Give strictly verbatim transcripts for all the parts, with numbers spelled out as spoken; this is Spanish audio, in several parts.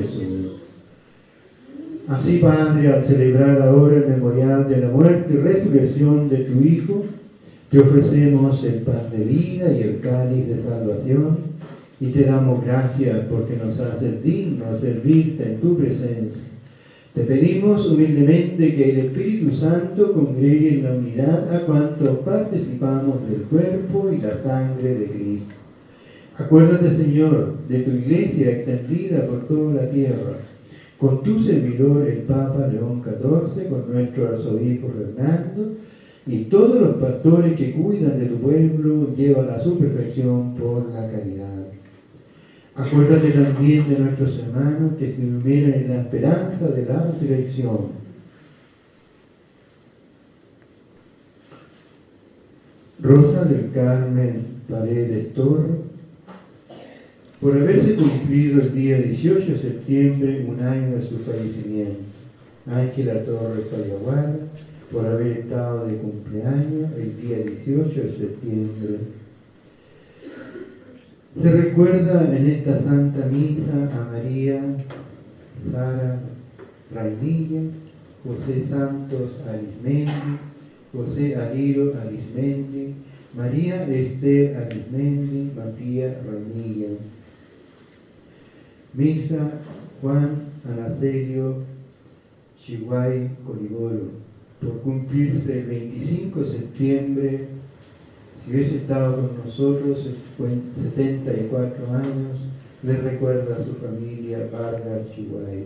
Jesús. Así, Padre, al celebrar ahora el memorial de la muerte y resurrección de tu Hijo, te ofrecemos el pan de vida y el cáliz de salvación, y te damos gracias porque nos haces dignos servirte en tu presencia. Te pedimos humildemente que el Espíritu Santo congregue en la unidad a cuantos participamos del cuerpo y la sangre de Cristo. Acuérdate, Señor, de tu iglesia extendida por toda la tierra, con tu servidor el Papa León catorce, con nuestro arzobispo Fernando, y todos los pastores que cuidan de tu pueblo, llévala a su perfección por la caridad. Acuérdate también de nuestros hermanos que se durmieran en la esperanza de la resurrección. Rosa del Carmen Paredes Torres, por haberse cumplido el día dieciocho de septiembre un año de su fallecimiento. Ángela Torres Payaguara, por haber estado de cumpleaños el día dieciocho de septiembre. Se recuerda en esta Santa Misa a María Sara Raimilla, José Santos Arismendi, José Aliro Arismendi, María Esther Arismendi, Matías Raimilla. Misa Juan Anacelio Chihuay Coliboro, por cumplirse el veinticinco de septiembre. Si hubiese estado con nosotros setenta y cuatro años, le recuerda a su familia Vargas Chihuahua.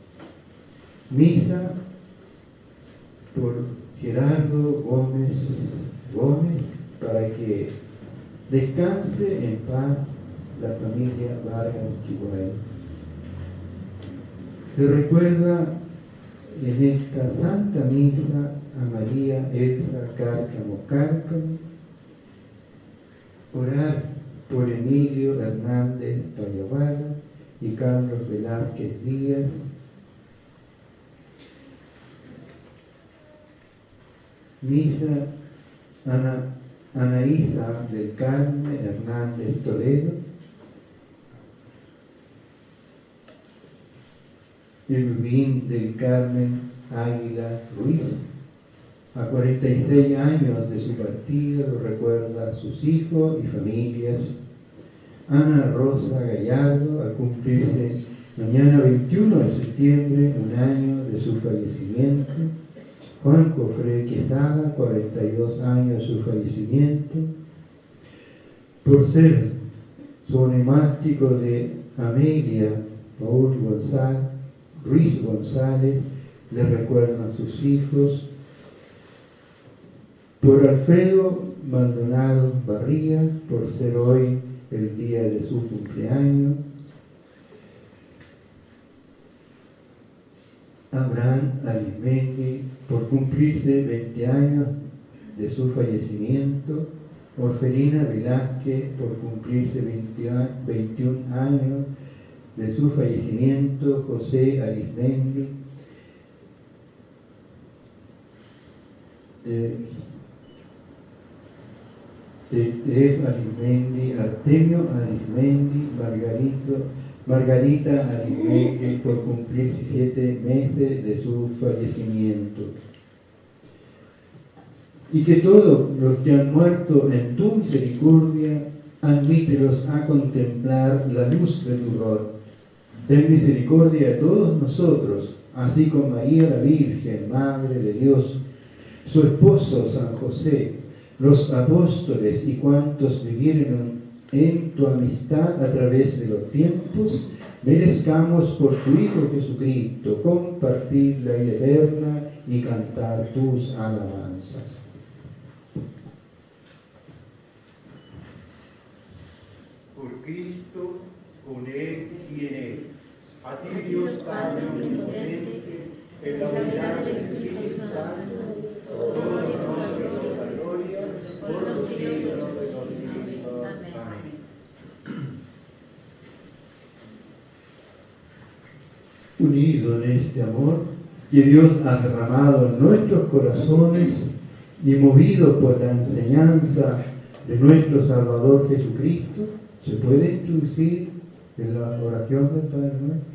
Misa por Gerardo Gómez Gómez, para que descanse en paz la familia Vargas Chihuahua. Se recuerda en esta Santa Misa a María Elsa Cárcamo Cárcamo. Orar por Emilio Hernández Payaguara y Carlos Velázquez Díaz. Misa Ana, Anaísa del Carmen Hernández Toledo. Elvin del Carmen Águila Ruiz. A cuarenta y seis años de su partida lo recuerda a sus hijos y familias. Ana Rosa Gallardo, al cumplirse mañana veintiuno de septiembre un año de su fallecimiento. Juan Cofré Quesada, cuarenta y dos años de su fallecimiento. Por ser sonomástico de Amelia Paul González, Ruiz González, le recuerdan a sus hijos. Por Alfredo Maldonado Barría, por ser hoy el día de su cumpleaños. Abraham Arismendi, por cumplirse veinte años de su fallecimiento. Orfelina Velázquez, por cumplirse veintiún años de su fallecimiento. José Arismendi. Eh, Teresa Arismendi, Artemio Arismendi, Margarito, Margarita Arismendi, por cumplir siete meses de su fallecimiento. Y que todos los que han muerto en tu misericordia, admítelos a contemplar la luz de tu rostro. Ten misericordia de todos nosotros, así como María la Virgen, Madre de Dios, su esposo San José, los apóstoles y cuantos vivieron en tu amistad a través de los tiempos, merezcamos por tu Hijo Jesucristo compartir la vida eterna y cantar tus alabanzas. Por Cristo, con Él y en Él, a ti Dios Padre omnipotente, en la unidad del Espíritu Santo, todo honor y gloria por los siglos de los siglos. Amén. Unido en este amor que Dios ha derramado en nuestros corazones y movido por la enseñanza de nuestro Salvador Jesucristo, se puede introducir en la oración del Padre Nuestro.